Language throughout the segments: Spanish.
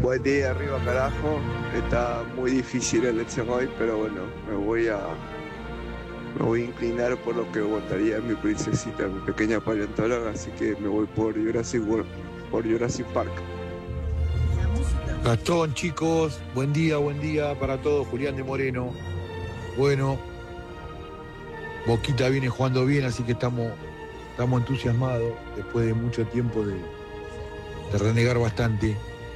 Buen día, arriba carajo. Está muy difícil la elección hoy, pero bueno, me voy a inclinar por lo que votaría mi princesita, mi pequeña paleontóloga, así que me voy por Jurassic World, por Jurassic Park. Gastón, chicos, buen día para todos. Julián de Moreno. Bueno, Boquita viene jugando bien, así que estamos entusiasmados después de mucho tiempo de renegar bastante.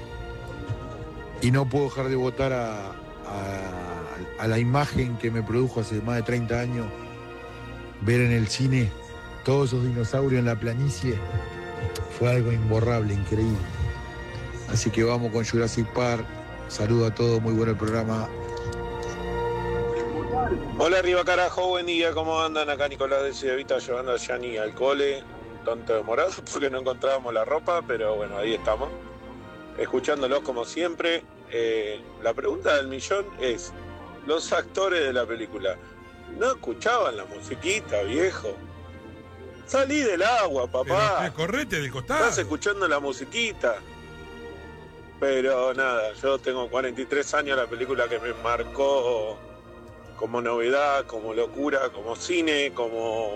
Y no puedo dejar de votar a la imagen que me produjo hace más de 30 años, ver en el cine todos esos dinosaurios en la planicie. Fue algo imborrable, increíble. Así que vamos con Jurassic Park. Saludo a todos, muy bueno el programa. Hola arriba carajo, buen día, ¿cómo andan? Acá Nicolás de Ciudadvita llevando a Yani al cole, un tanto demorado porque no encontrábamos la ropa, pero bueno, ahí estamos, escuchándolos como siempre. La pregunta del millón es, los actores de la película, ¿no escuchaban la musiquita, viejo? Salí del agua, papá. Pero, correte del costado. Estás escuchando la musiquita. Pero nada, yo tengo 43 años, la película que me marcó como novedad, como locura, como cine, como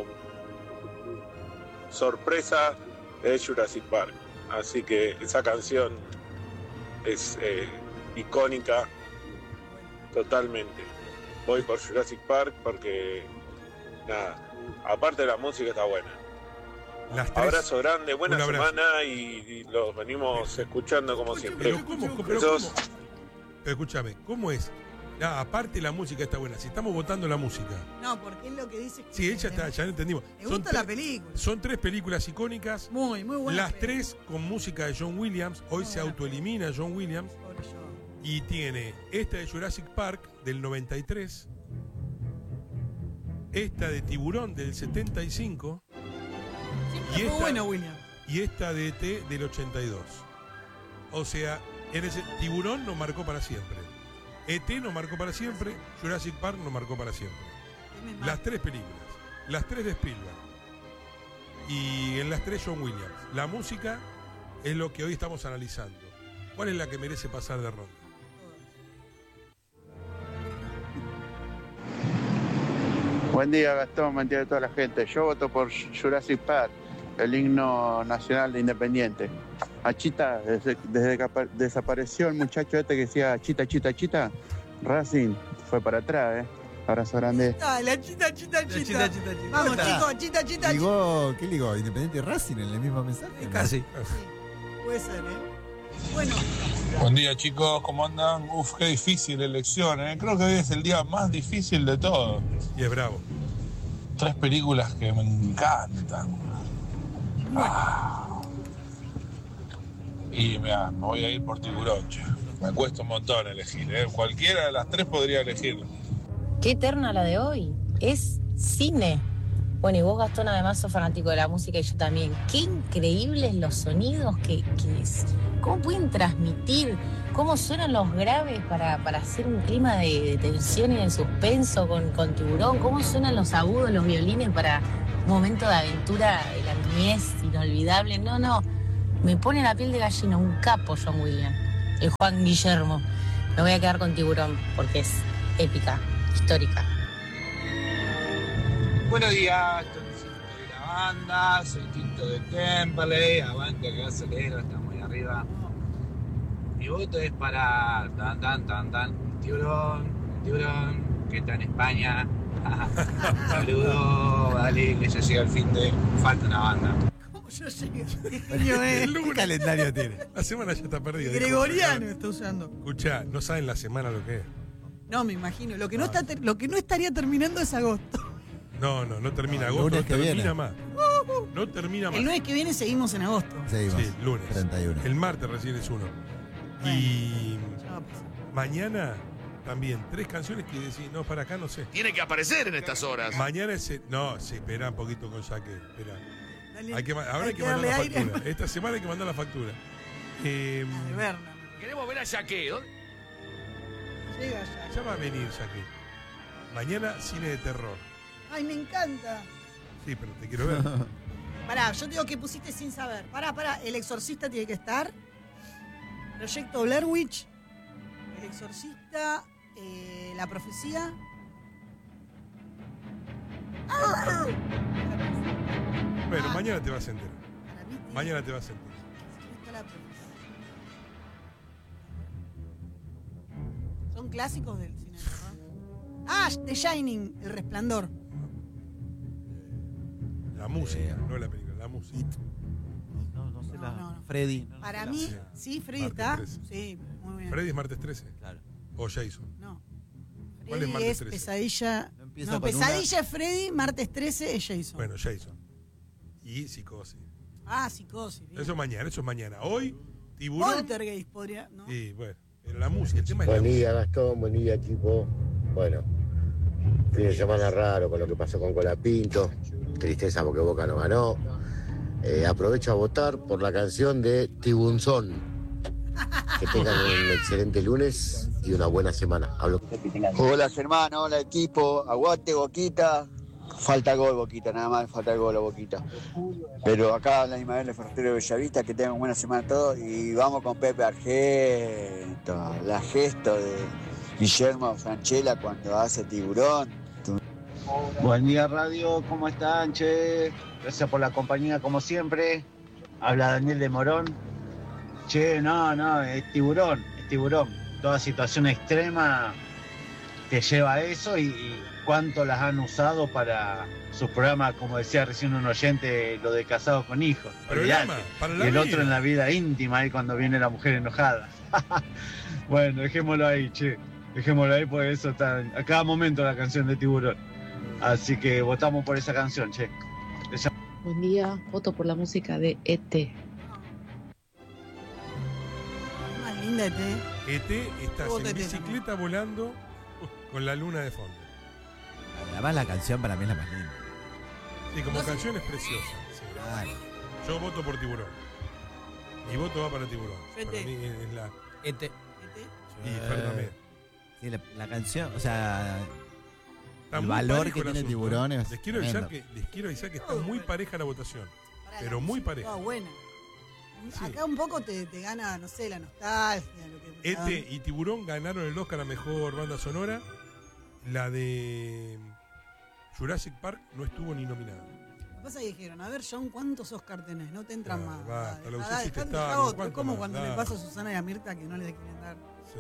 sorpresa, es Jurassic Park. Así que esa canción es icónica totalmente. Voy por Jurassic Park porque, nada, aparte de la música está buena. Abrazo grande, buena semana y los venimos escuchando como siempre. Pero escúchame, ¿cómo es? Aparte la música está buena. Si estamos votando la música. No, porque es lo que dice. Sí, ella está, ya lo entendimos. Me gusta la película. Son 3 películas icónicas. Muy buenas. Las 3 con música de John Williams. Hoy se autoelimina John Williams. Y tiene esta de Jurassic Park del 93. Esta de Tiburón del 75. Y esta, bueno, William. Y esta de ET del 82. O sea, en ese Tiburón nos marcó para siempre. ET nos marcó para siempre. Jurassic Park nos marcó para siempre. Las 3 películas. Las 3 de Spielberg. Y en las 3 John Williams. La música es lo que hoy estamos analizando. ¿Cuál es la que merece pasar de ronda? Buen día, Gastón, buen día a toda la gente. Yo voto por Jurassic Park, el himno nacional de Independiente. Achita, desde que desapareció el muchacho este que decía Achita, Chita, Chita, Racing fue para atrás, Abrazo grande. La chita. Vamos, chicos, chita. ¿Qué ligó? ¿Independiente y Racing en el mismo mensaje? Casi. Sí, puede ser, Bueno. Buen día, chicos, ¿cómo andan? Qué difícil elección, Creo que hoy es el día más difícil de todos. Y es bravo. 3 películas que me encantan. Y mira, me voy a ir por Tiburón, che. Me cuesta un montón elegir, Cualquiera de las 3 podría elegirlo. Qué eterna la de hoy. Es cine. Bueno, y vos, Gastón, además sos fanático de la música y yo también. Qué increíbles los sonidos que cómo pueden transmitir, cómo suenan los graves para hacer un clima de tensión y de suspenso con Tiburón, cómo suenan los agudos, los violines para un momento de aventura de la niñez inolvidable. No, me pone la piel de gallina, un capo John Williams, el Juan Guillermo. Me voy a quedar con Tiburón porque es épica, histórica. Buenos días, estoy de la banda, soy Tinto de Temperley, aguante que acelera, está muy arriba. Mi voto es para Tiburón, que está en España. Saludos, dale, que ya llega el fin de falta una banda. ¿Cómo ya llega? ¿Qué calendario tiene? La semana ya está perdida. Gregoriano está usando. Escuchá, no saben la semana lo que es. No, me imagino. Lo que no estaría terminando es agosto. No termina agosto, no termina más. No termina más. El lunes que viene seguimos en agosto. Seguimos. Sí, lunes. 31. El martes recién es uno. Bueno, y mañana también 3 canciones que decís, no, para acá no sé. Tiene que aparecer en estas horas. Mañana espera un poquito con Saque, espera. Dale, ahora hay que mandar la factura. Esta semana hay que mandar la factura. Queremos ver a Saque. Llega ya. Ya va a venir Saque. Mañana cine de terror. Ay, me encanta. Sí, pero te quiero ver. Pará, yo digo que pusiste sin saber. Pará, ¿El Exorcista tiene que estar? Proyecto Blair Witch, El Exorcista, La Profecía. Bueno, mañana te vas a enterar. Mañana te vas a enterar. Son clásicos del cine de terror. The Shining, El Resplandor. La música, no la película, la música. No sé No. Freddy. Para mí, sí, Freddy está. 13. Sí, muy bien. Freddy es martes 13. Claro. O Jason. No. ¿Cuál es Freddy martes es 13? Pesadilla. empieza No, con Pesadilla es Freddy, martes 13 es Jason. Bueno, Jason. Y Psicosis. Psicosis. Bien. Eso es mañana. Hoy, Tiburón. Poltergeist podría, ¿no? Y bueno, pero la música, el tema es la Buen día, música. Gastón, buen día, equipo. Bueno, fin de semana raro con lo que pasó con Colapinto. Tristeza porque Boca no ganó. Aprovecho a votar por la canción de Tibunzón. Que tengan un excelente lunes y una buena semana. Hablo. Hola Germán, hola equipo, aguante Boquita. Falta gol Boquita, nada más falta el gol a Boquita. Pero acá habla Ismael Ferretero de Bellavista, que tengan buena semana todos y vamos con Pepe Argento, la gesto de Guillermo Franchella cuando hace Tiburón. Buen día radio, ¿cómo están, che? Gracias por la compañía como siempre. Habla Daniel de Morón. Che, no, es tiburón. Toda situación extrema te lleva a eso y cuánto las han usado para sus programas, como decía recién un oyente, lo de casados con hijos. Programa, Olvidate. para Y la el vida. otro en la vida íntima, ahí cuando viene la mujer enojada. Bueno, dejémoslo ahí, che. Dejémoslo ahí porque eso está a cada momento la canción de Tiburón. Así que votamos por esa canción, che. Buen día, voto por la música de E.T. Más linda ET. ET estás Vos en ET bicicleta volando con la luna de fondo. Además la canción para mí es la más linda. Y como canción es preciosa. Sí. Claro. Yo voto por Tiburón. Mi voto va para Tiburón. ET. Para mí es la... ET. Y Fer también. Sí, la canción, o sea, Está el muy valor parejo que el tiene asunto. Tiburón es Les quiero avisar tremendo. que está muy pareja la votación. Pero la muy música pareja. toda buena. Sí. Acá un poco te gana, no sé, la nostalgia. Lo que ET y Tiburón ganaron el Oscar a Mejor Banda Sonora. La de Jurassic Park no estuvo ni nominada. Lo que pasa es que dijeron, a ver, John, ¿cuántos Oscar tenés? No te entran Claro, más. basta, la Dejá, usé dejá, Star, dejá otro. ¿cuánto Como más? cuando Dale. le pasa a Susana y a Mirta que no les quieren dar. Sí.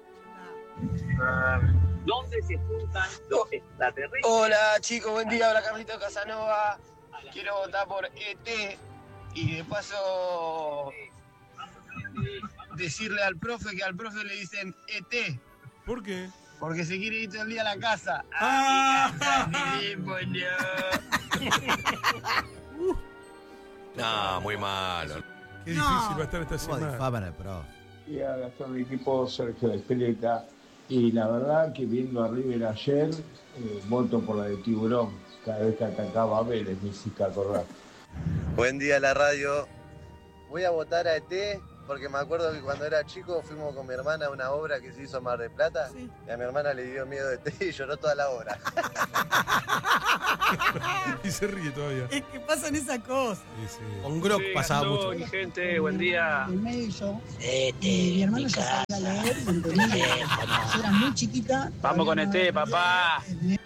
¿Dónde se juntan los extraterrestres? Hola chicos, buen día, habla Carlito Casanova. Quiero votar por ET y de paso decirle al profe que al profe le dicen ET. ¿Por qué? Porque se quiere ir todo el día a la casa. No, muy malo. Qué difícil va a estar esta ¿Cómo semana. difaman al pro? Y a Gastón, equipo Sergio de Espeleta. Y la verdad que viendo a River ayer, voto por la de Tiburón. Cada vez que atacaba a Vélez, me hiciste acordar. Buen día la radio. Voy a votar a ET porque me acuerdo que cuando era chico fuimos con mi hermana a una obra que se hizo en Mar del Plata y a mi hermana le dio miedo de ET y lloró toda la obra. Y se ríe todavía. Es que pasan esas cosas. Con Grok pasaba mucho. Mi gente, buen día. El medio y mi hermano ya sabía leer y entendía. Yo era muy chiquita. Vamos con ET, papá.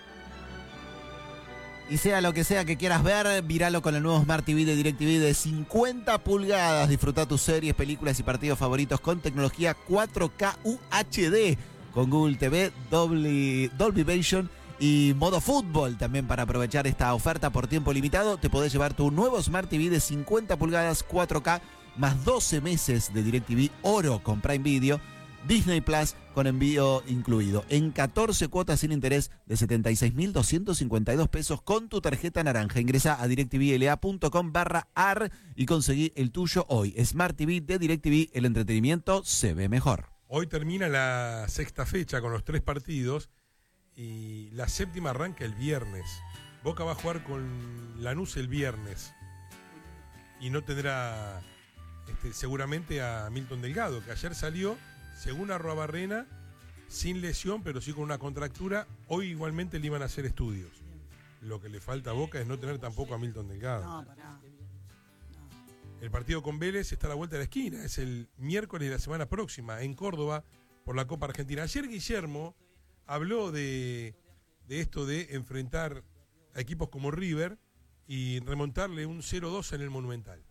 Y sea lo que sea que quieras ver, míralo con el nuevo Smart TV de DirecTV de 50 pulgadas. Disfruta tus series, películas y partidos favoritos con tecnología 4K UHD. Con Google TV, Dolby Vision y modo fútbol. También para aprovechar esta oferta por tiempo limitado, te podés llevar tu nuevo Smart TV de 50 pulgadas 4K más 12 meses de DirecTV Oro con Prime Video, Disney Plus con envío incluido, en 14 cuotas sin interés de 76.252 pesos con tu tarjeta naranja. Ingresa a directvla.com/ar y conseguí el tuyo hoy. Smart TV de DirecTV, el entretenimiento se ve mejor. Hoy termina la sexta fecha con los 3 partidos y la séptima arranca el viernes. Boca va a jugar con Lanús el viernes y no tendrá seguramente a Milton Delgado, que ayer salió, según Arruabarrena, sin lesión, pero sí con una contractura. Hoy igualmente le iban a hacer estudios. Lo que le falta a Boca es no tener tampoco a Milton Delgado. No, pará. El partido con Vélez está a la vuelta de la esquina, es el miércoles de la semana próxima, en Córdoba, por la Copa Argentina. Ayer Guillermo habló de esto de enfrentar a equipos como River y remontarle un 0-2 en el Monumental.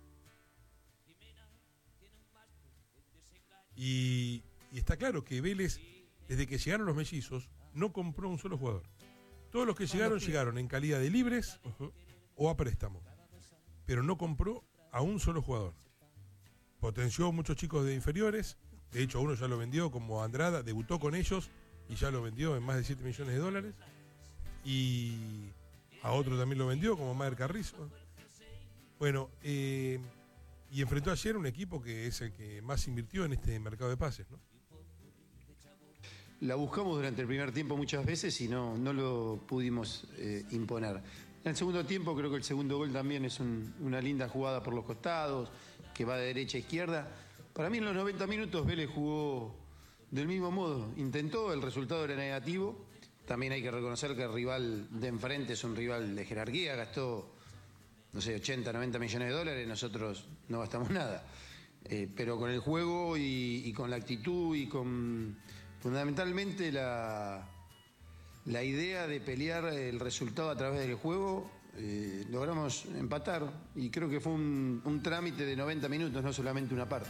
Y está claro que Vélez, desde que llegaron los mellizos, no compró un solo jugador. Todos los que llegaron en calidad de libres o a préstamo. Pero no compró a un solo jugador. Potenció muchos chicos de inferiores. De hecho, a uno ya lo vendió, como Andrada, debutó con ellos y ya lo vendió en más de $7 millones. Y a otro también lo vendió, como Maher Carrizo. Bueno, y enfrentó ayer un equipo que es el que más invirtió en este mercado de pases, ¿no? La buscamos durante el primer tiempo muchas veces y no lo pudimos imponer. En el segundo tiempo creo que el segundo gol también es una linda jugada por los costados, que va de derecha a izquierda. Para mí en los 90 minutos Vélez jugó del mismo modo. Intentó, el resultado era negativo. También hay que reconocer que el rival de enfrente es un rival de jerarquía, gastó, no sé, 80, 90 millones de dólares, nosotros no gastamos nada. Pero con el juego y con la actitud y con fundamentalmente la idea de pelear el resultado a través del juego, logramos empatar y creo que fue un trámite de 90 minutos, no solamente una parte.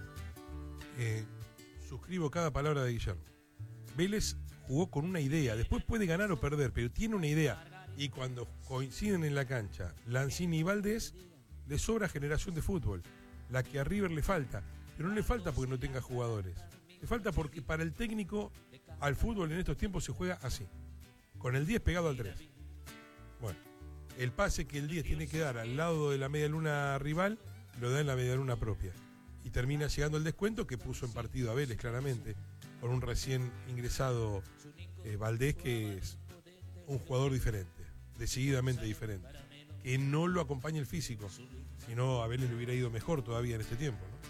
Suscribo cada palabra de Guillermo. Vélez jugó con una idea, después puede ganar o perder, pero tiene una idea. Y cuando coinciden en la cancha Lanzini y Valdés, le sobra generación de fútbol, la que a River le falta, pero no le falta porque no tenga jugadores. Le falta porque para el técnico al fútbol en estos tiempos se juega así, con el 10 pegado al 3. Bueno, el pase que el 10 tiene que dar al lado de la media luna rival, lo da en la media luna propia. Y termina llegando el descuento que puso en partido a Vélez claramente, con un recién ingresado Valdés, que es un jugador diferente, decididamente diferente, que no lo acompaña el físico, sino a Vélez le hubiera ido mejor todavía en este tiempo, ¿no?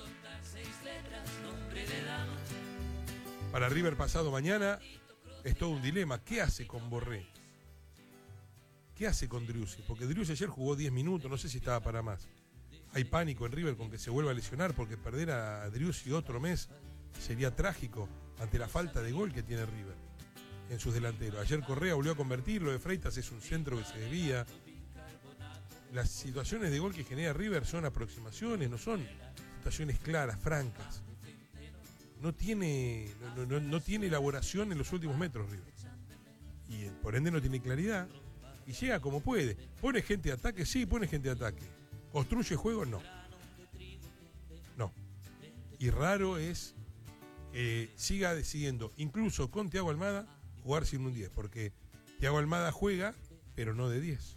Para River pasado mañana es todo un dilema. ¿Qué hace con Borré? ¿Qué hace con Driussi? Porque Driussi ayer jugó 10 minutos, no sé si estaba para más. Hay pánico en River con que se vuelva a lesionar, porque perder a Driussi otro mes sería trágico ante la falta de gol que tiene River en sus delanteros. Ayer Correa volvió a convertir, lo de Freitas es un centro que se desvía. Las situaciones de gol que genera River son aproximaciones, no son situaciones claras, francas. No tiene elaboración en los últimos metros River. Y por ende no tiene claridad. Y llega como puede. ¿Pone gente de ataque? Sí, pone gente de ataque. ¿Construye juego? No. No. Y raro es que siga decidiendo, incluso con Thiago Almada, jugar sin un 10. Porque Thiago Almada juega, pero no de 10.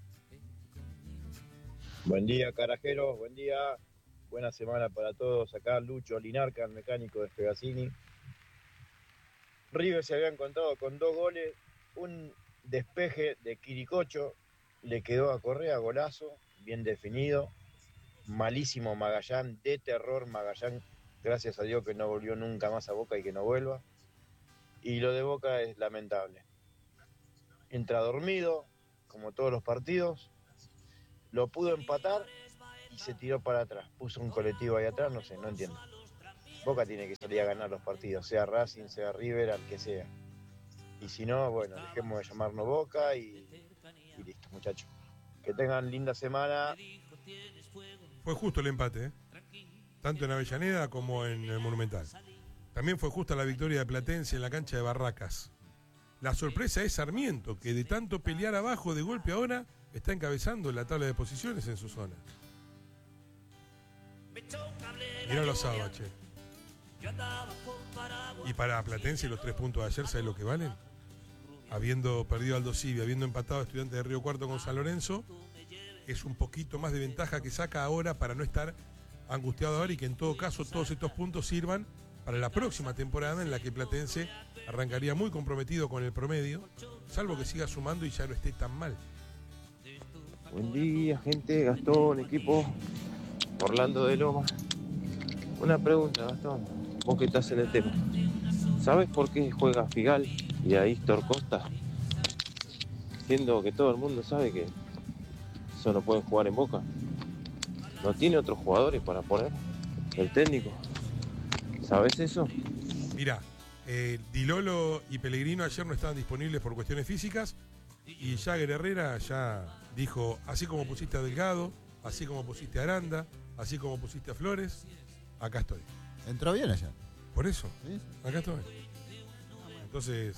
Buen día, carajeros. Buen día. Buena semana para todos. Acá Lucho Linarca, el mecánico de Fegasini. River se había encontrado con 2 goles, un despeje de Quiricocho, le quedó a Correa, golazo, bien definido. Malísimo Magallán, de terror Magallán, gracias a Dios que no volvió nunca más a Boca y que no vuelva. Y lo de Boca es lamentable. Entra dormido, como todos los partidos, lo pudo empatar y se tiró para atrás, puso un colectivo ahí atrás, no sé, no entiendo. Boca tiene que salir a ganar los partidos, sea Racing, sea River, al que sea. Y si no, bueno, dejemos de llamarnos Boca y listo, muchachos. Que tengan linda semana. Fue justo el empate, tanto en Avellaneda como en el Monumental. También fue justa la victoria de Platense en la cancha de Barracas. La sorpresa es Sarmiento, que de tanto pelear abajo, de golpe ahora está encabezando la tabla de posiciones en su zona. Mirá los sábados, che. Y para Platense los 3 puntos de ayer, ¿sabes lo que valen? Habiendo perdido Aldo Civi, habiendo empatado a Estudiantes de Río Cuarto con San Lorenzo, es un poquito más de ventaja que saca ahora para no estar angustiado ahora, y que en todo caso todos estos puntos sirvan para la próxima temporada, en la que Platense arrancaría muy comprometido con el promedio, salvo que siga sumando y ya no esté tan mal. Buen día, gente. Gastón, equipo Orlando de Loma. Una pregunta, Gastón, vos que estás en el tema. ¿Sabes por qué juega Figal y a Héctor Costa? Siendo que todo el mundo sabe que solo pueden jugar en Boca. ¿No tiene otros jugadores para poner? ¿El técnico? ¿Sabes eso? Mirá, Di Lolo y Pellegrino ayer no estaban disponibles por cuestiones físicas y Jagger Herrera ya dijo, así como pusiste a Delgado, así como pusiste a Aranda, así como pusiste a Flores, acá estoy. Entró bien allá. Por eso, ¿sí? Acá estoy. Entonces,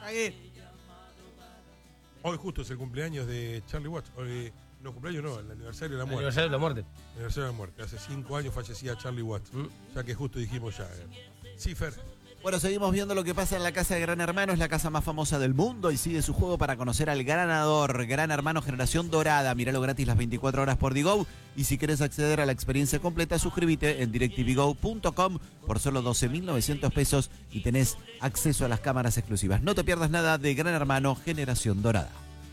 hoy justo es el cumpleaños de Charlie Watts. No, cumpleaños no, el aniversario de la muerte. Aniversario de la muerte. Aniversario de la muerte. Hace 5 años fallecía Charlie Watts. Ya que justo dijimos Jagger. Sí, Fer. Bueno, seguimos viendo lo que pasa en la casa de Gran Hermano. Es la casa más famosa del mundo y sigue su juego para conocer al ganador. Gran Hermano Generación Dorada. Míralo gratis las 24 horas por Digo. Y si querés acceder a la experiencia completa, suscríbete en directvgo.com por solo 12.900 pesos y tenés acceso a las cámaras exclusivas. No te pierdas nada de Gran Hermano Generación Dorada.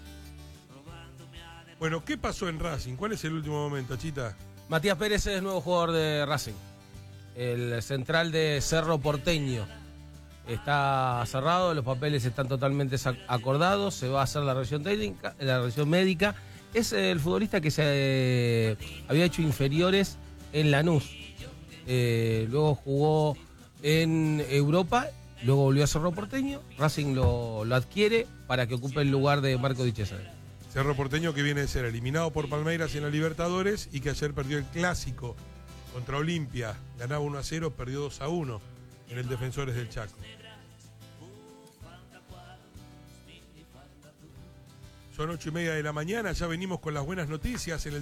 Bueno, ¿qué pasó en Racing? ¿Cuál es el último momento, Chita? Matías Pérez es nuevo jugador de Racing. El central de Cerro Porteño está cerrado, los papeles están totalmente acordados, se va a hacer la revisión técnica, la revisión médica. Es el futbolista que se había hecho inferiores en Lanús. Luego jugó en Europa, luego volvió a Cerro Porteño. Racing lo adquiere para que ocupe el lugar de Marco Di Cesare. Cerro Porteño que viene de ser eliminado por Palmeiras en la Libertadores y que ayer perdió el clásico contra Olimpia. Ganaba 1-0, perdió 2-1 en el Defensores del Chaco. Son 8:30 de la mañana, ya venimos con las buenas noticias en el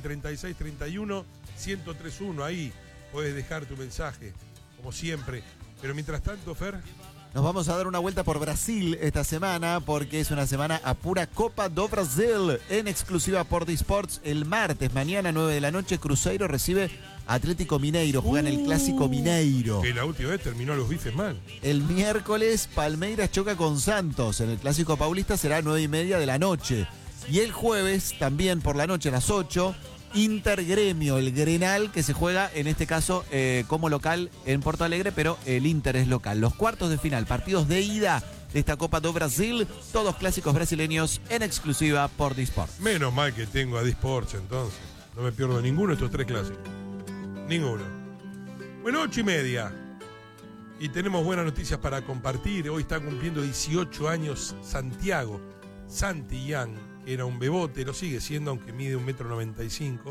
3631-1031. Ahí puedes dejar tu mensaje, como siempre. Pero mientras tanto, Fer... Nos vamos a dar una vuelta por Brasil esta semana porque es una semana a pura Copa do Brasil en exclusiva por Disports. El martes, mañana 9 de la noche, Cruzeiro recibe Atlético Mineiro, juegan el Clásico Mineiro. Que la última vez terminó los bifes mal. El miércoles, Palmeiras choca con Santos. En el Clásico Paulista será 9:30 de la noche. Y el jueves, también por la noche a las 8, Inter Gremio, el Grenal que se juega en este caso como local en Porto Alegre, pero el Inter es local. Los cuartos de final, partidos de ida de esta Copa do Brasil, todos clásicos brasileños en exclusiva por Disports. Menos mal que tengo a Disports entonces. No me pierdo ninguno de estos 3 clásicos. Ninguno. Bueno, 8:30. Y tenemos buenas noticias para compartir. Hoy está cumpliendo 18 años Santiago. Santi Young, que era un bebote, lo sigue siendo, aunque mide 1,95 m.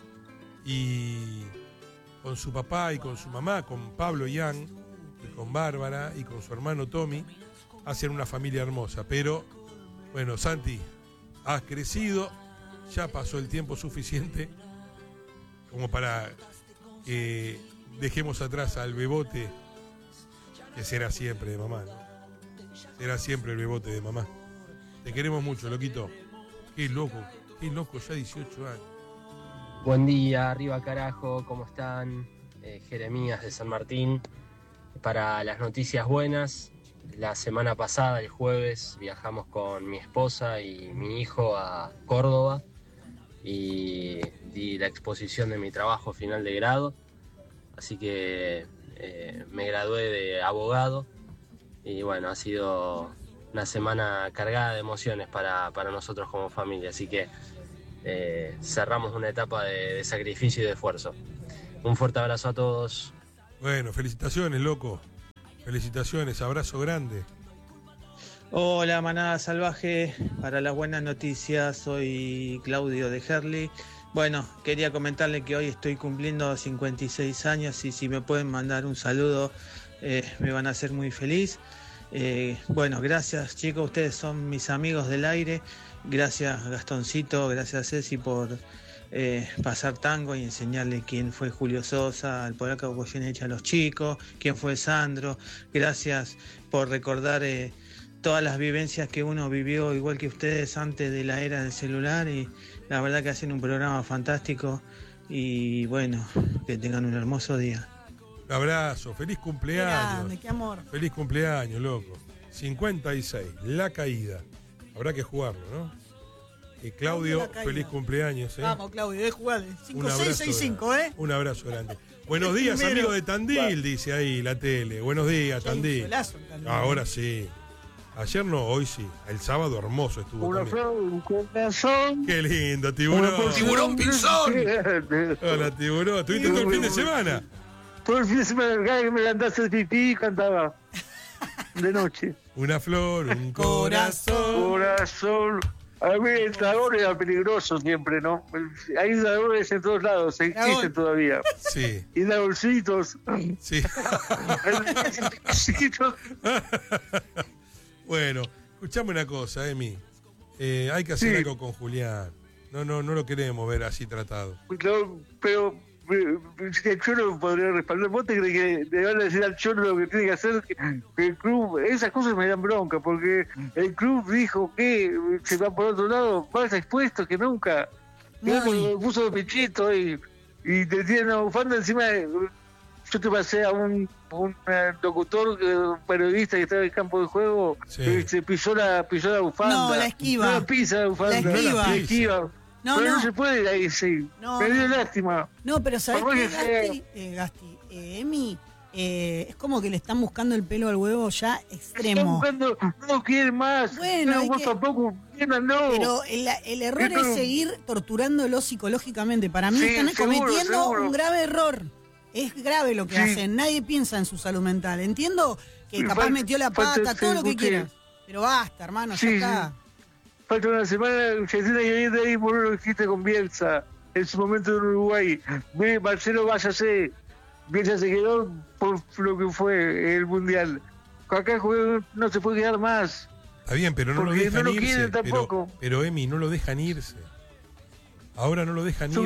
Y con su papá y con su mamá, con Pablo Young, y con Bárbara y con su hermano Tommy, hacen una familia hermosa. Pero, bueno, Santi, has crecido, ya pasó el tiempo suficiente como para que dejemos atrás al bebote, que será siempre de mamá, ¿no? Será siempre el bebote de mamá. Te queremos mucho, loquito. Qué loco, ya 18 años. Buen día, arriba carajo, ¿cómo están? Jeremías de San Martín. Para las noticias buenas, la semana pasada, el jueves, viajamos con mi esposa y mi hijo a Córdoba y di la exposición de mi trabajo final de grado. Así que me gradué de abogado y bueno, ha sido una semana cargada de emociones para nosotros como familia, así que cerramos una etapa de sacrificio y de esfuerzo. Un fuerte abrazo a todos. Bueno, felicitaciones, loco. Felicitaciones, abrazo grande. Hola, manada salvaje. Para las buenas noticias, soy Claudio de Herli. Bueno, quería comentarle que hoy estoy cumpliendo 56 años y si me pueden mandar un saludo, me van a hacer muy feliz. Bueno, gracias chicos, ustedes son mis amigos del aire. Gracias Gastoncito, gracias Ceci por pasar tango y enseñarle quién fue Julio Sosa, al polaco Goyeneche a los chicos, quién fue Sandro. Gracias por recordar todas las vivencias que uno vivió igual que ustedes antes de la era del celular y la verdad que hacen un programa fantástico y bueno, que tengan un hermoso día. Un abrazo, feliz cumpleaños. Grande, qué amor. Feliz cumpleaños, loco. 56, la caída. Habrá que jugarlo, ¿no? Y Claudio, feliz cumpleaños. Vamos, Claudio, jugarle. 5665, ¿eh? Un abrazo grande. Buenos días, amigo de Tandil, dice ahí la tele. Buenos días, Tandil. Ahora sí. Ayer no, hoy sí. El sábado hermoso estuvo Una también. flor, un corazón. Qué lindo, tiburón. ¡Tiburón Pinzón! Hola, tiburón. ¿Tuviste todo el fin de semana? Todo el fin de semana, cada vez que me levantaste pipí y cantaba. De noche. Una flor, un corazón. Corazón. A mí el dragón era peligroso siempre, ¿no? Hay dragones en todos lados, existen todavía. Sí. Y dragoncitos. Sí. Bueno, escuchame una cosa, Emi. Hay que hacer algo con Julián. No lo queremos ver así tratado. Pero el Cholo podría respaldar. ¿Vos te crees que le van a decir al Cholo lo que tiene que hacer? Que el club, esas cosas me dan bronca, porque el club dijo que se va por otro lado, más expuesto que nunca. Lo puso de pechito y te tiene una bufanda encima. Yo te pasé a un locutor, un periodista que estaba en el campo de juego, que se pisó la bufanda. No, la esquiva. No la pisa la bufanda. La esquiva. No, pero no se puede ir ahí, sí. Me dio lástima. No, pero ¿sabés qué, Gasti? Emi, es como que le están buscando el pelo al huevo ya extremo. Están buscando, no quieren más. Bueno, vos tampoco, no. Pero el error es seguir torturándolo psicológicamente. Para mí están cometiendo un grave error. Es grave lo que hacen. Nadie piensa en su salud mental. Entiendo que capaz metió la pata, todo lo que quieras. Pero basta, hermano, ya está. Falta una semana, se tiene que ir de ahí por lo que dijiste con Bielsa, en su momento en Uruguay. Marcelo, váyase. Bielsa se quedó por lo que fue el Mundial. Acá no se puede quedar más. Está bien, pero no lo dejan irse. Quieren tampoco. Pero Emi, no lo dejan irse. Ahora no lo dejan irse.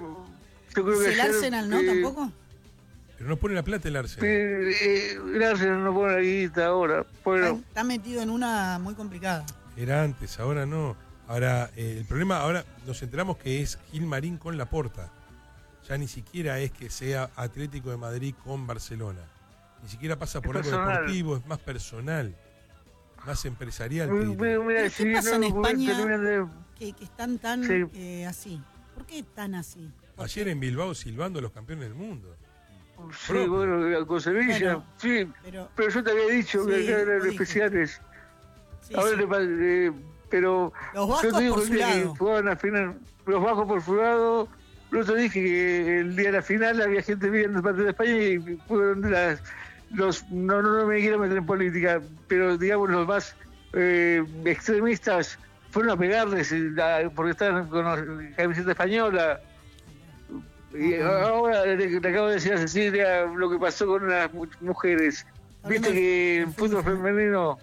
Yo creo que ¿El Arsenal no tampoco? Pero no pone la plata el Arsenal. El Arsenal no pone la guita ahora. Bueno. Está metido en una muy complicada. Era antes, ahora no. Ahora, el problema, ahora nos enteramos que es Gilmarín con Laporta. Ya ni siquiera es que sea Atlético de Madrid con Barcelona. Ni siquiera pasa por algo deportivo, es más personal, más empresarial. ¿Qué pasa en España que están tan así? ¿Por qué tan así? Ayer en Bilbao silbando a los campeones del mundo. Sí, bueno, con Sevilla, sí. Pero yo te había dicho que eran especiales. Pero los vascos por su lado. Jugaban a final, los vascos por su lado. Yo te dije que el día de la final había gente viendo el partido de España y fueron no me quiero meter en política, pero digamos los más extremistas fueron a pegarles porque estaban con la camiseta española. Y ahora le acabo de decir a Cecilia lo que pasó con las mujeres. Viste que el fútbol femenino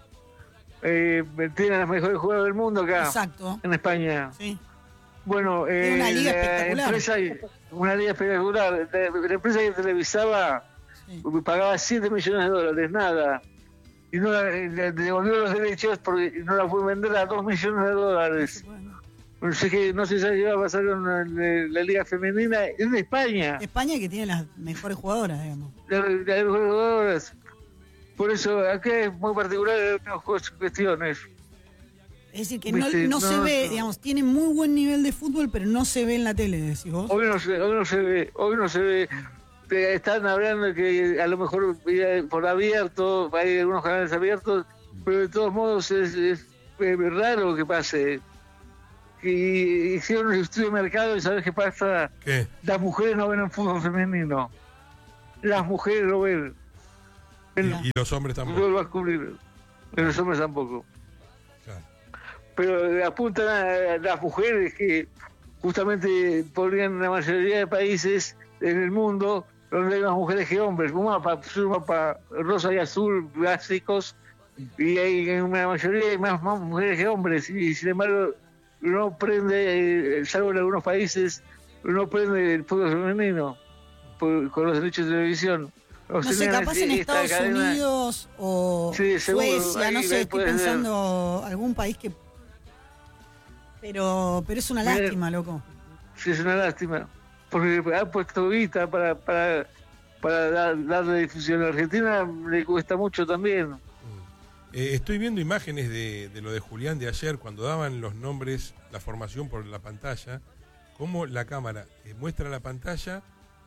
tiene las mejores jugadoras del mundo acá. Exacto. En España. Sí. Bueno, una liga espectacular. Una liga espectacular. La empresa que televisaba pagaba $7 millones, nada. Y no le devolvió los derechos porque no la fue vender a $2 millones. No sé si qué va a pasar con la liga femenina en España. España que tiene las mejores jugadoras, digamos. Las mejores jugadoras. Por eso acá es muy particular las cuestiones. Es decir, que no se ve, digamos, tiene muy buen nivel de fútbol, pero no se ve en la tele, decís vos. Hoy no se ve. Están hablando de que a lo mejor por abierto, hay algunos canales abiertos, pero de todos modos es raro que pase. Y hicieron un estudio de mercado y ¿sabes qué pasa? ¿Qué? Las mujeres no ven el fútbol femenino. Las mujeres lo ven. Y los hombres tampoco. No lo vas a cubrir. Los hombres tampoco. Claro. Pero apuntan a las mujeres que justamente podrían en la mayoría de países en el mundo donde hay más mujeres que hombres. Un mapa rosa y azul básicos y hay en una mayoría hay más mujeres que hombres y sin embargo no prende, salvo en algunos países, no prende el fútbol femenino con los derechos de televisión. No sé, capaz en Estados Unidos o Suecia, no sé, estoy pensando algún país que... Pero es una lástima, loco. Sí, es una lástima. Porque ha puesto guita para darle difusión. A Argentina le cuesta mucho también. Estoy viendo imágenes de lo de Julián de ayer, cuando daban los nombres, la formación por la pantalla, cómo la cámara muestra la pantalla,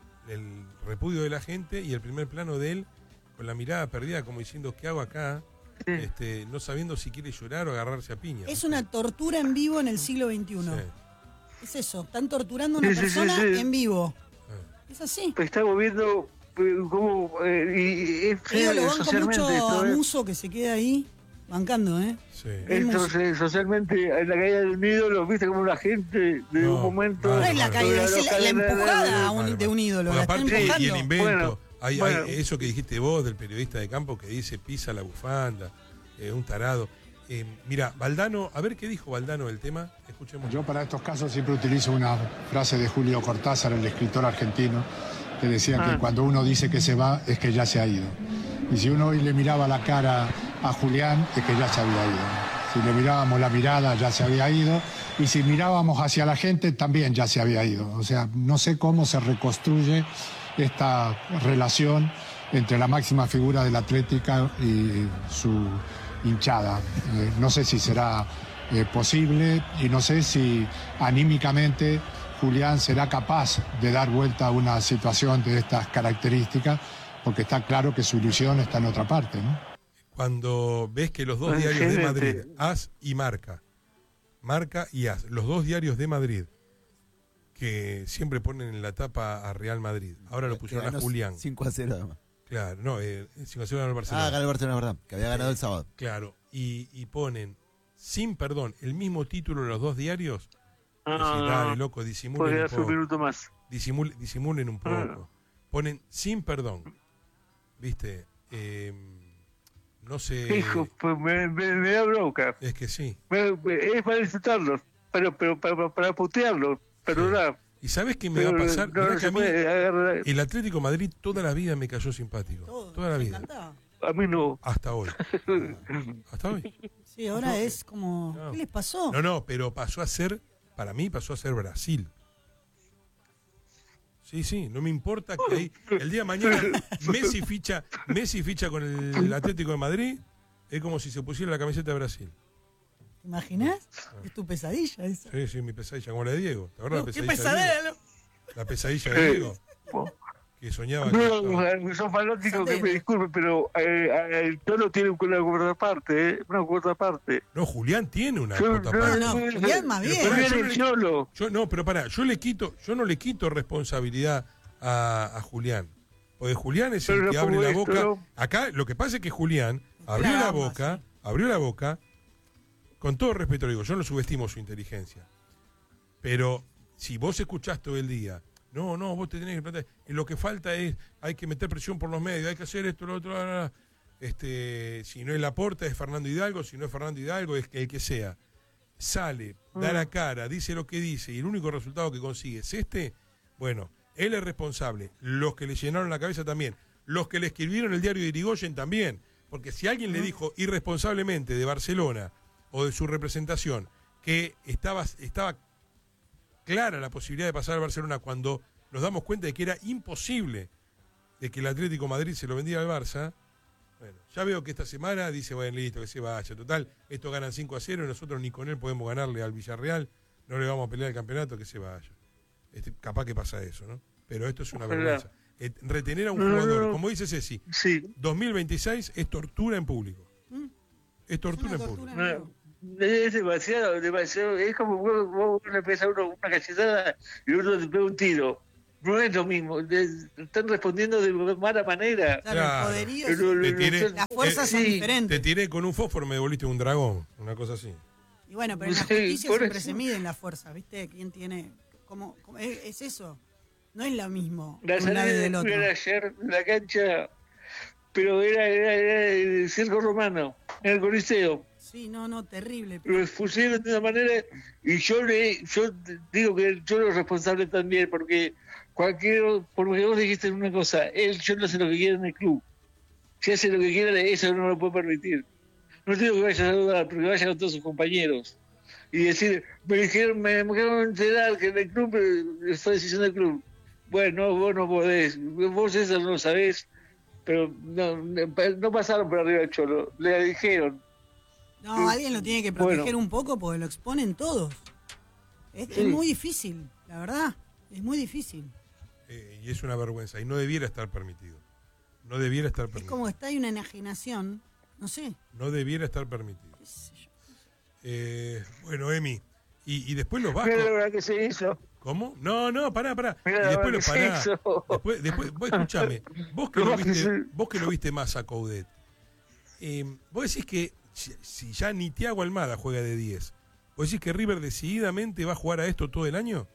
el repudio de la gente y el primer plano de él con la mirada perdida como diciendo ¿qué hago acá? no sabiendo si quiere llorar o agarrarse a piña. Es una tortura en vivo en el siglo XXI. Sí. Es eso, están torturando a una persona en vivo. Es así. Estamos viendo cómo... lo banco mucho a Musso que se queda ahí bancando, Sí. Entonces, socialmente, en la caída de un ídolo, viste como la gente de un momento... No es la caída, es la empujada de un ídolo. La aparte, y el invento. Hay eso que dijiste vos del periodista de campo que dice pisa la bufanda, un tarado. Mira, Valdano, a ver qué dijo Valdano del tema. Escuchemos. Yo para estos casos siempre utilizo una frase de Julio Cortázar, el escritor argentino, que decía que cuando uno dice que se va es que ya se ha ido. Y si uno hoy le miraba la cara a Julián es que ya se había ido. Si le mirábamos la mirada ya se había ido. Y si mirábamos hacia la gente también ya se había ido. O sea, no sé cómo se reconstruye esta relación entre la máxima figura de la Atlética y su hinchada. No sé si será posible y no sé si anímicamente Julián será capaz de dar vuelta a una situación de estas características, porque está claro que su ilusión está en otra parte, ¿no? Cuando ves que los dos diarios de Madrid, AS y Marca y AS, los dos diarios de Madrid, que siempre ponen en la tapa a Real Madrid, ahora lo pusieron a Julián. 5-0 además. Claro, no, 5-0 ganó el Barcelona. Ganó el Barcelona, verdad, que había ganado el sábado. Claro, y ponen, sin perdón, el mismo título en los dos diarios. Dale, loco, disimulen un poco. Un minuto más. Disimulen un poco. Ponen sin perdón. ¿Viste? No sé. Hijo, pues me da bronca. Es que sí. Es para insultarlos, pero para putearlos, perdonar. Sí. ¿Y sabes qué me va a pasar? Mirá que a mí, el Atlético Madrid toda la vida me cayó simpático. Toda la vida. A mí no. Hasta hoy. Hasta hoy. Sí, ahora es como... No. ¿Qué les pasó? No, pero pasó a ser... Para mí pasó a ser Brasil. Sí, no me importa que ahí el día de mañana Messi ficha con el Atlético de Madrid, es como si se pusiera la camiseta de Brasil. ¿Te imaginas? Es tu pesadilla esa. Sí, mi pesadilla, como la de Diego. ¿Te acuerdas ¿Qué pesadilla? La pesadilla de Diego. Que soñaba. No, son fanáticos que me disculpen, pero el Cholo tiene una contraparte, una contraparte. No, Julián tiene una contraparte. No, Julián más bien. Yo no le quito responsabilidad a Julián. Porque Julián es el que abre la boca. Acá lo que pasa es que Julián abrió la boca, con todo respeto lo digo, yo no subestimo su inteligencia. Pero si vos escuchás todo el día, no, vos te tenés que plantear. Lo que falta es, hay que meter presión por los medios, hay que hacer esto, lo otro. Si no es Laporta, es Fernando Hidalgo, si no es Fernando Hidalgo, es el que sea. Sale, da la cara, dice lo que dice, y el único resultado que consigue es bueno, él es responsable. Los que le llenaron la cabeza también. Los que le escribieron el diario de Irigoyen también. Porque si alguien le dijo irresponsablemente de Barcelona o de su representación que estaba clara la posibilidad de pasar al Barcelona cuando nos damos cuenta de que era imposible de que el Atlético Madrid se lo vendiera al Barça, bueno, ya veo que esta semana dice, bueno, listo, que se vaya. Total, estos ganan 5-0 y nosotros ni con él podemos ganarle al Villarreal, no le vamos a pelear el campeonato, que se vaya. Capaz que pasa eso, ¿no? Pero esto es una vergüenza. Retener a un jugador, como dice Ceci, 2026 es tortura en público. Es tortura en público. Es demasiado. Es como vos empezás una cachetada y uno te pega un tiro. No es lo mismo. Están respondiendo de mala manera. Claro, el poderío. Las fuerzas son diferentes. Te tiré con un fósforo, me devolviste un dragón. Una cosa así. Y bueno, pero en la justicia siempre se miden las fuerzas, ¿viste? ¿Quién tiene...? ¿Cómo es eso? No es lo mismo. La salida del otro. Era ayer en la cancha, pero era el circo romano, en el Coliseo. Sí, no, terrible. Lo expusieron de una manera, y yo digo que yo lo responsable también, porque por lo que vos dijiste una cosa, yo no sé lo que quiere en el club. Si hace lo que quiere, eso no lo puedo permitir. No digo que vaya a saludar, pero que vaya con todos sus compañeros. Y decir, me acaban de enterar que en el club es decisión del club. Bueno, vos no podés, vos eso no lo sabés, pero no pasaron por arriba del Cholo, le dijeron. No, alguien lo tiene que proteger un poco porque lo exponen todos. Es muy difícil, la verdad, es muy difícil. Y es una vergüenza, y no debiera estar permitido. No debiera estar permitido. Es como hay una enajenación No sé. No debiera estar permitido. Bueno, Emi. Y después los vascos. Mira la verdad que se hizo. ¿Cómo? No, pará. Mira Y después lo que pará. se hizo. Después, vos escuchame. Vos que lo viste más a Coudet. Vos decís que si ya ni Thiago Almada juega de 10, ¿vos decís que River decididamente va a jugar a esto todo el año?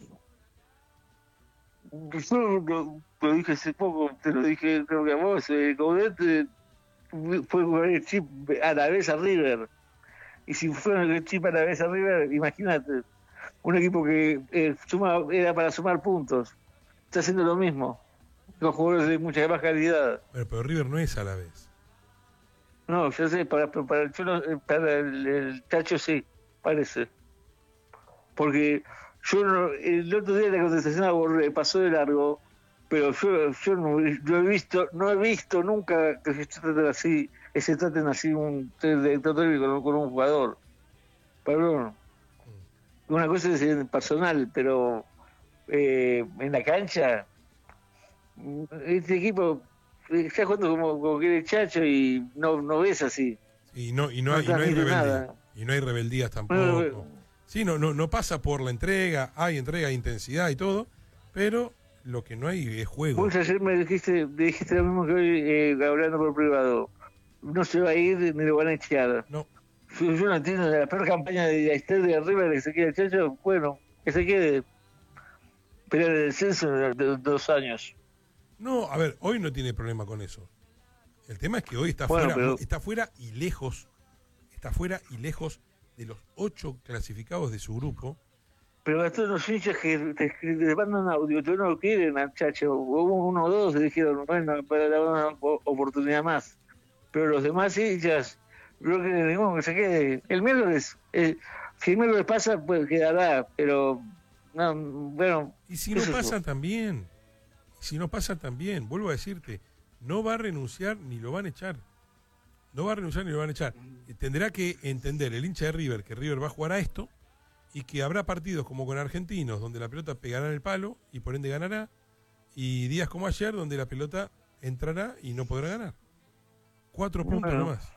Yo lo dije hace poco, te lo dije creo que a vos, Coudet fue con el chip a la vez a River. Y si fue con el chip a la vez a River, imagínate, un equipo que era para sumar puntos, está haciendo lo mismo, con jugadores de mucha más calidad. Bueno, pero River no es a la vez. No, yo sé, para el Chacho sí, parece. Porque el otro día la contestación pasó de largo, pero yo no he visto nunca que se traten así un director técnico con un jugador. Perdón. Una cosa es personal, pero en la cancha, este equipo está jugando como quiere el Chacho y no ves así. Y no hay rebeldía. Y no hay rebeldías tampoco. Sí, no pasa por la entrega, hay entrega, intensidad y todo, pero lo que no hay es juego. Vos ayer me dijiste lo mismo que hoy hablando por privado. No se va a ir ni lo van a echar. No. Yo no entiendo de la peor campaña de la historia de River que se quede el Chacho. Bueno, que se quede pelear el descenso de 2 años. No, a ver, hoy no tiene problema con eso. El tema es que hoy está fuera y lejos. Está fuera y lejos de los 8 clasificados de su grupo. Pero a todos los hinchas que te mandan audio, que no lo quieren al Chacho. Hubo 1 o 2 que dijeron, bueno, para dar una oportunidad más. Pero los demás hinchas, creo que ninguno que se quede. El miércoles, si el miércoles pasa, pues quedará, pero no, bueno. Y si no pasa también, vuelvo a decirte, no va a renunciar ni lo van a echar. Tendrá que entender el hincha de River que River va a jugar a esto y que habrá partidos como con Argentinos donde la pelota pegará en el palo y por ende ganará, y días como ayer donde la pelota entrará y no podrá ganar. 4 puntos nomás.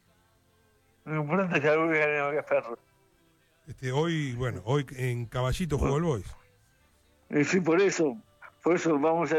Lo importante es que algo gane Ferro. Hoy en Caballito jugó el Boys. Sí, por eso vamos a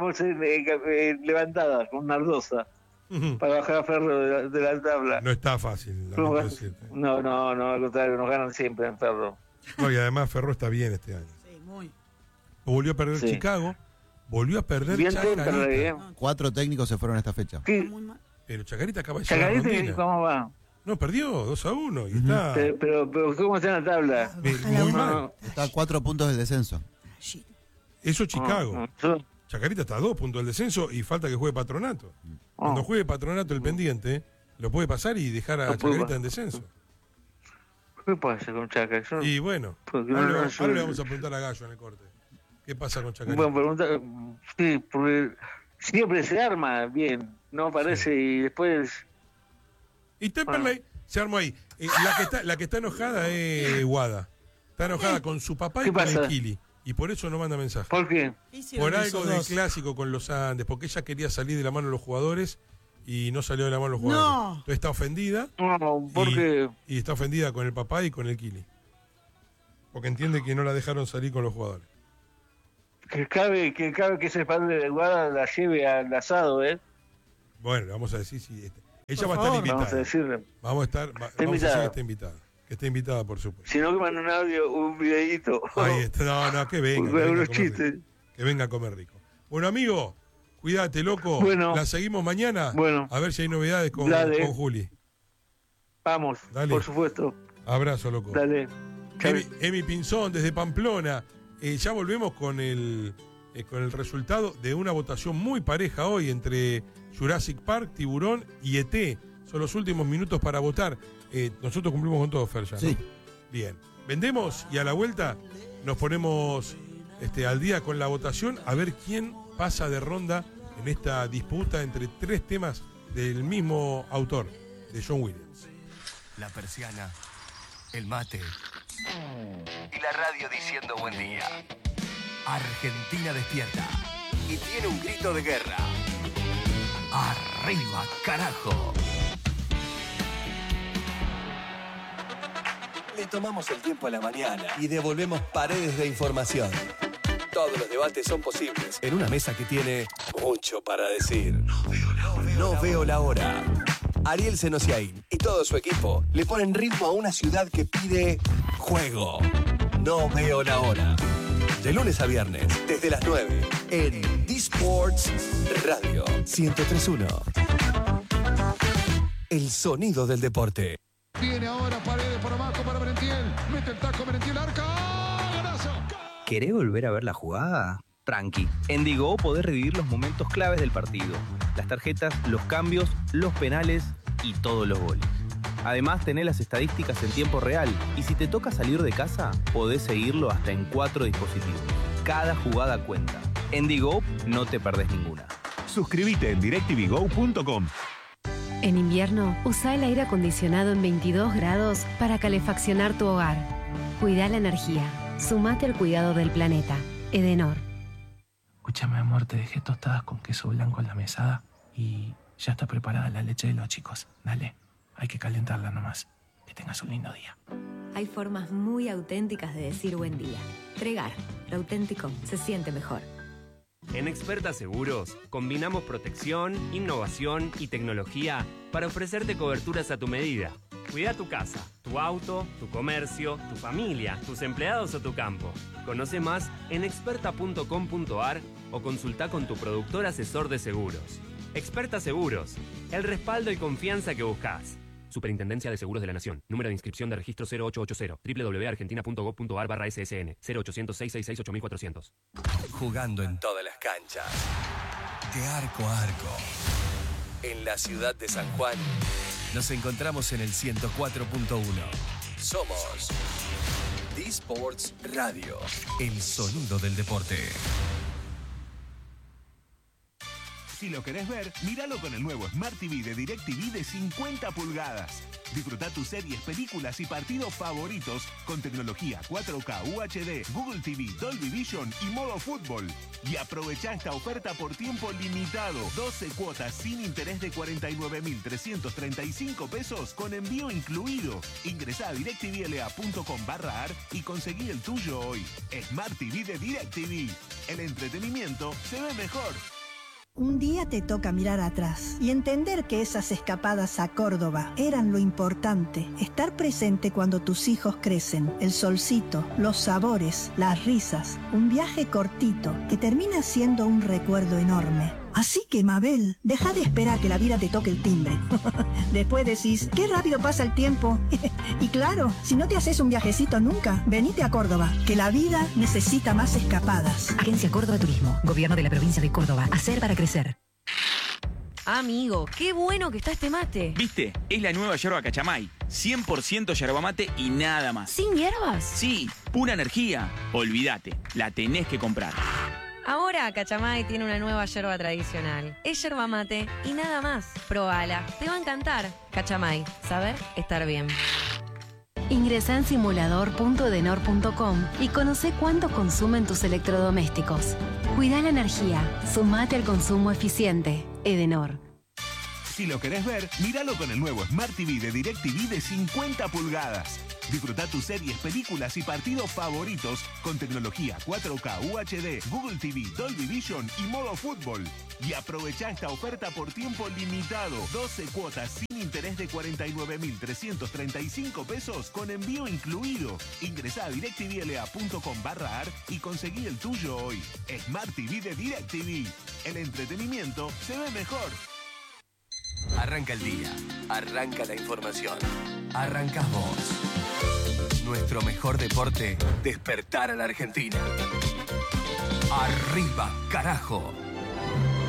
ir levantadas con Nardosa. Para bajar a Ferro de la tabla. No está fácil. No, al contrario, nos ganan siempre en Ferro. No, y además Ferro está bien este año. Sí, muy. Volvió a perder Chicago, volvió a perder Chacarita. 4 técnicos se fueron a esta fecha. Sí. Pero Chacarita acaba de llegar a Chacarita, ¿cómo va? No, perdió 2-1 y está... Pero ¿cómo está en la tabla? Muy mal. Está a 4 puntos del descenso. Eso es Chicago. Chacarita está a 2 puntos del descenso y falta que juegue Patronato. Cuando juegue Patronato el pendiente, lo puede pasar y dejar a Chacarita en descenso. ¿Qué pasa con Chaca? Y bueno, ahora le vamos a preguntar a Gallo en el corte. ¿Qué pasa con Chacarita? Bueno, pregunta, sí, porque siempre se arma bien, no aparece y después... Y Temperley se armó ahí. La que está enojada es Guada. Está enojada con su papá y con el Kili. Y por eso no manda mensaje. ¿Por qué? Por algo del clásico con los Andes, porque ella quería salir de la mano de los jugadores y no salió de la mano de los jugadores. No. Entonces está ofendida. No, porque... Y está ofendida con el papá y con el Kili. Porque entiende que no la dejaron salir con los jugadores. Que cabe que ese padre de Guada la lleve al asado, ¿eh? Bueno, le vamos a decir si... Ella Por va a estar favor, invitada. Vamos a decirle. Vamos a decir que está invitada. Que está invitada, por supuesto. Si no, que mande un audio, un videíto. Ahí está. No, que venga. Que venga a comer rico. Bueno, amigo, cuídate, loco. Bueno. La seguimos mañana. Bueno. A ver si hay novedades con Juli. Vamos, Dale. por supuesto. Abrazo, loco. Dale. Emi Pinzón, desde Pamplona. Ya volvemos con el resultado de una votación muy pareja hoy entre Jurassic Park, Tiburón y ET. Son los últimos minutos para votar. Nosotros cumplimos con todo, Fer, ya, ¿no? Sí. Bien. Vendemos y a la vuelta nos ponemos al día con la votación a ver quién pasa de ronda en esta disputa entre 3 temas del mismo autor, de John Williams. La persiana, el mate y la radio diciendo buen día. Argentina despierta y tiene un grito de guerra. ¡Arriba, carajo! Le tomamos el tiempo a la mañana y devolvemos paredes de información. Todos los debates son posibles en una mesa que tiene mucho para decir. No veo la hora. Ariel Senosiaín y todo su equipo le ponen ritmo a una ciudad que pide juego. No veo la hora. De lunes a viernes, desde las 9, en D-Sports Radio 103.1. El sonido del deporte. Viene ahora Paredes por abajo para Merentiel. Mete el taco Merentiel, arca. ¡Golazo! ¿Querés volver a ver la jugada? Tranqui. En Digo podés revivir los momentos claves del partido. Las tarjetas, los cambios, los penales y todos los goles. Además, tenés las estadísticas en tiempo real. Y si te toca salir de casa, podés seguirlo hasta en 4 dispositivos. Cada jugada cuenta. En Digo no te perdés ninguna. Suscríbete en directvgo.com. En invierno, usa el aire acondicionado en 22 grados para calefaccionar tu hogar. Cuida la energía. Sumate al cuidado del planeta. Edenor. Escúchame, amor, te dejé tostadas con queso blanco en la mesada y ya está preparada la leche de los chicos. Dale, hay que calentarla nomás. Que tengas un lindo día. Hay formas muy auténticas de decir buen día. Tregar, lo auténtico se siente mejor. En Experta Seguros, combinamos protección, innovación y tecnología para ofrecerte coberturas a tu medida. Cuida tu casa, tu auto, tu comercio, tu familia, tus empleados o tu campo. Conoce más en experta.com.ar o consulta con tu productor asesor de seguros. Experta Seguros, el respaldo y confianza que buscas. Superintendencia de Seguros de la Nación. Número de inscripción de registro 0880. www.argentina.gov.ar/ssn. 0800-666-8400. Jugando en todas las canchas. De arco a arco. En la ciudad de San Juan, nos encontramos en el 104.1. Somos D-Sports Radio. El sonido del deporte. Si lo querés ver, míralo con el nuevo Smart TV de DirecTV de 50 pulgadas. Disfruta tus series, películas y partidos favoritos con tecnología 4K UHD, Google TV, Dolby Vision y modo fútbol. Y aprovecha esta oferta por tiempo limitado. 12 cuotas sin interés de 49.335 pesos con envío incluido. Ingresá a directvla.com/ar y conseguí el tuyo hoy. Smart TV de DirecTV. El entretenimiento se ve mejor. Un día te toca mirar atrás y entender que esas escapadas a Córdoba eran lo importante. Estar presente cuando tus hijos crecen, el solcito, los sabores, las risas. Un viaje cortito que termina siendo un recuerdo enorme. Así que, Mabel, deja de esperar que la vida te toque el timbre. Después decís, qué rápido pasa el tiempo. Y claro, si no te haces un viajecito nunca, venite a Córdoba, que la vida necesita más escapadas. Agencia Córdoba Turismo, Gobierno de la Provincia de Córdoba. Hacer para crecer. Amigo, qué bueno que está este mate. ¿Viste? Es la nueva yerba Cachamay. 100% yerba mate y nada más. ¿Sin hierbas? Sí, pura energía. Olvídate, la tenés que comprar. Ahora Cachamay tiene una nueva yerba tradicional. Es yerba mate y nada más. Probala, te va a encantar. Cachamay, saber estar bien. Ingresá en simulador.edenor.com y conoce cuánto consumen tus electrodomésticos. Cuida la energía. Sumate al consumo eficiente. Edenor. Si lo querés ver, míralo con el nuevo Smart TV de DirecTV de 50 pulgadas. Disfruta tus series, películas y partidos favoritos con tecnología 4K UHD, Google TV, Dolby Vision y modo fútbol. Y aprovecha esta oferta por tiempo limitado. 12 cuotas sin interés de 49.335 pesos con envío incluido. Ingresá a directvla.com/ar y conseguí el tuyo hoy. Smart TV de DirecTV. El entretenimiento se ve mejor. Arranca el día, arranca la información, arrancás vos. Nuestro mejor deporte, despertar a la Argentina. Arriba, carajo.